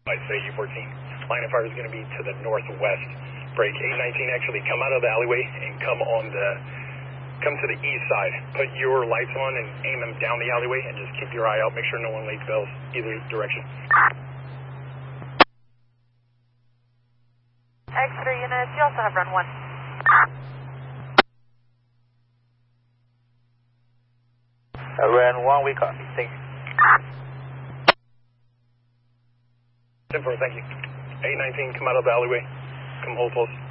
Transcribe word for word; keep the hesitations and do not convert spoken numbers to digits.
I say U fourteen. Line of fire is going to be to the northwest. Break eight nineteen, actually come out of the alleyway and come on the, come to the east side. Put your lights on and aim them down the alleyway and just keep your eye out. Make sure no one lays bells either direction. Exeter units, you also have run one. Uh, run one, we copy. Thank you. ten four, thank you. eight nineteen, come out of the alleyway. Come hold close.